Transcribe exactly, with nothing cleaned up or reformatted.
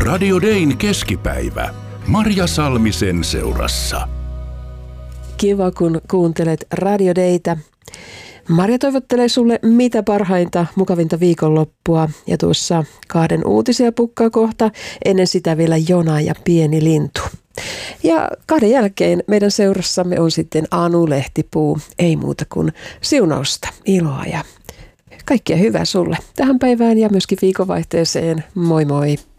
Radio Dayn keskipäivä. Marja Salmisen seurassa. Kiva, kun kuuntelet Radio Daytä. Marja toivottelee sulle mitä parhainta, mukavinta viikonloppua. Ja tuossa kahden uutisia pukkaa kohta. Ennen sitä vielä Jona ja pieni lintu. Ja kahden jälkeen meidän seurassamme on sitten Anu Lehtipuu. Ei muuta kuin siunausta, iloa ja kaikkea hyvää sulle tähän päivään ja myöskin viikonvaihteeseen. Moi moi!